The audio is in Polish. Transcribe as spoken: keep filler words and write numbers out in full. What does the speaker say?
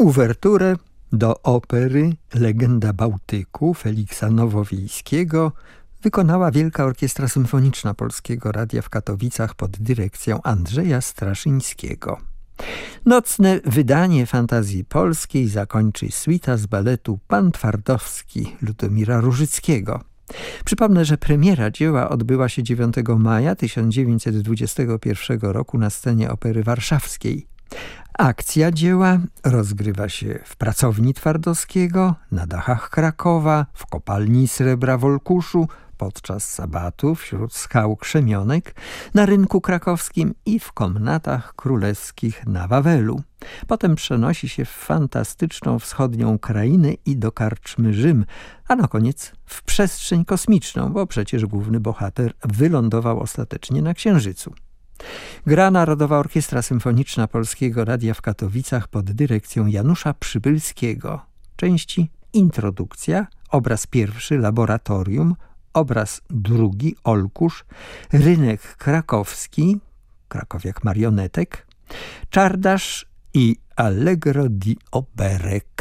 Uwerturę do opery Legenda Bałtyku Feliksa Nowowiejskiego wykonała Wielka Orkiestra Symfoniczna Polskiego Radia w Katowicach pod dyrekcją Andrzeja Straszyńskiego. Nocne wydanie fantazji polskiej zakończy suita z baletu Pan Twardowski Lutomira Różyckiego. Przypomnę, że premiera dzieła odbyła się dziewiątego maja tysiąc dziewięćset dwudziestego pierwszego roku na scenie Opery Warszawskiej. Akcja dzieła rozgrywa się w pracowni Twardowskiego, na dachach Krakowa, w kopalni srebra w Olkuszu, podczas sabatu wśród skał Krzemionek, na rynku krakowskim i w komnatach królewskich na Wawelu. Potem przenosi się w fantastyczną wschodnią krainę i do karczmy Rzym, a na koniec w przestrzeń kosmiczną, bo przecież główny bohater wylądował ostatecznie na Księżycu. Gra Narodowa Orkiestra Symfoniczna Polskiego Radia w Katowicach pod dyrekcją Janusza Przybylskiego. Części: introdukcja, obraz pierwszy Laboratorium, obraz drugi Olkusz, rynek krakowski, Krakowiak marionetek, Czardasz i Allegro di Oberek.